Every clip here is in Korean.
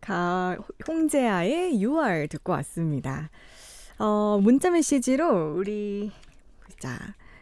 홍재아의 6월 듣고 왔습니다. 문자 메시지로 우리 자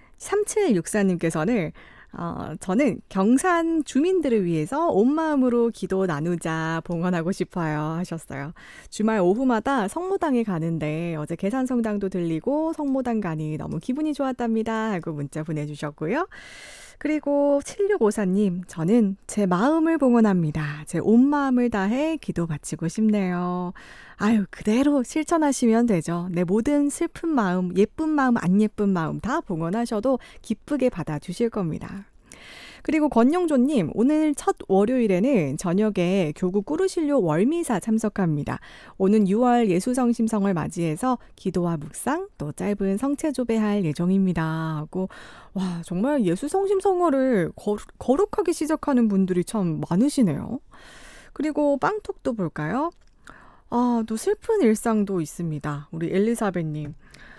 3764님께서는 저는 경산 주민들을 위해서 온 마음으로 기도 나누자 봉헌하고 싶어요 하셨어요. 주말 오후마다 성모당에 가는데 어제 계산성당도 들리고 성모당 가니 너무 기분이 좋았답니다 하고 문자 보내주셨고요. 그리고 7654님, 저는 제 마음을 봉헌합니다. 제 온 마음을 다해 기도 바치고 싶네요. 아유, 그대로 실천하시면 되죠. 내 모든 슬픈 마음, 예쁜 마음, 안 예쁜 마음 다 봉헌하셔도 기쁘게 받아주실 겁니다. 그리고 권영조님, 오늘 첫 월요일에는 저녁에 교구 꾸르실료 월미사 참석합니다. 오는 6월 예수성심성을 맞이해서 기도와 묵상, 또 짧은 성체조배할 예정입니다. 하고, 와, 정말 예수성심성어를 거룩하게 시작하는 분들이 참 많으시네요. 그리고 빵톡도 볼까요? 또 슬픈 일상도 있습니다. 우리 엘리사벳님.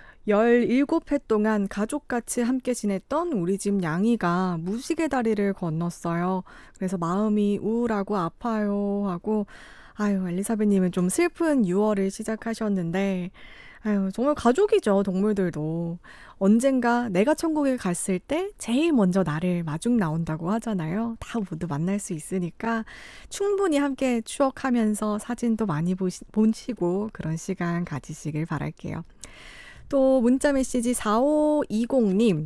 17회 동안 가족같이 함께 지냈던 우리 집 양이가 무지개 다리를 건넜어요. 그래서 마음이 우울하고 아파요 하고 아유 엘리사벳님은 좀 슬픈 6월을 시작하셨는데 아유 정말 가족이죠 동물들도. 언젠가 내가 천국에 갔을 때 제일 먼저 나를 마중 나온다고 하잖아요. 다 모두 만날 수 있으니까 충분히 함께 추억하면서 사진도 많이 보시고 그런 시간 가지시길 바랄게요. 또 문자 메시지 4520님.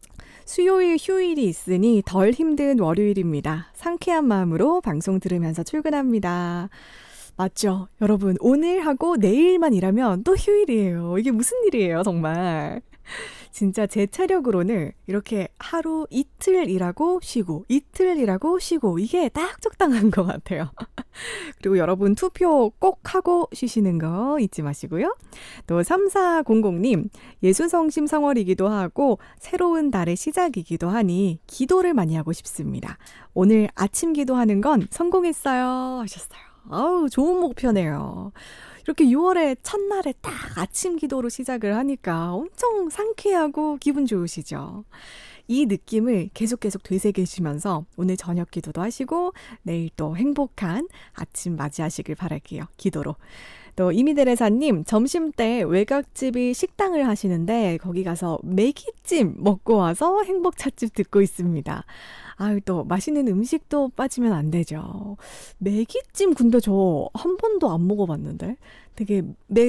수요일 휴일이 있으니 덜 힘든 월요일입니다. 상쾌한 마음으로 방송 들으면서 출근합니다. 맞죠? 여러분 오늘 하고 내일만 일하면 또 휴일이에요. 이게 무슨 일이에요 정말. 진짜 제 체력으로는 이렇게 하루 이틀 일하고 쉬고 이틀 일하고 쉬고 이게 딱 적당한 것 같아요. 그리고 여러분 투표 꼭 하고 쉬시는 거 잊지 마시고요. 또 3400님 예수성심 성월이기도 하고 새로운 달의 시작이기도 하니 기도를 많이 하고 싶습니다. 오늘 아침 기도하는 건 성공했어요 하셨어요. 아우 좋은 목표네요. 이렇게 6월의 첫날에 딱 아침 기도로 시작을 하니까 엄청 상쾌하고 기분 좋으시죠? 이 느낌을 계속 되새기시면서 오늘 저녁 기도도 하시고 내일 또 행복한 아침 맞이하시길 바랄게요. 기도로. 또 이미데레사님 점심때 외갓집이 식당을 하시는데 거기 가서 매기찜 먹고 와서 행복 찻집 듣고 있습니다. 아유 또 맛있는 음식도 빠지면 안 되죠. 매기찜 근데 저 한 번도 안 먹어봤는데 되게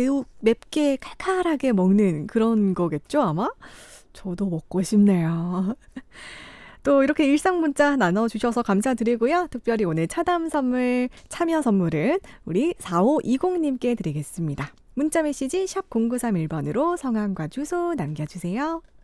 맵게 칼칼하게 먹는 그런 거겠죠 아마? 저도 먹고 싶네요. 또 이렇게 일상 문자 나눠주셔서 감사드리고요. 특별히 오늘 차담 선물, 참여 선물은 우리 4520님께 드리겠습니다. 문자 메시지 샵 0931번으로 성함과 주소 남겨주세요.